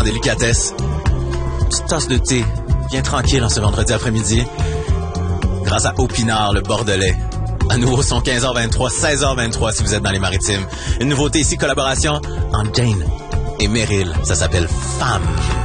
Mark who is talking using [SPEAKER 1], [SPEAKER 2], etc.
[SPEAKER 1] délicatesse. Petite tasse de thé, bien tranquille en ce vendredi après-midi. Grâce à Opinard, le Bordelais. À nouveau, son 15h23, 16h23 si vous êtes dans les Maritimes. Une nouveauté ici, collaboration entre Jane et Meryl. Ça s'appelle Femme.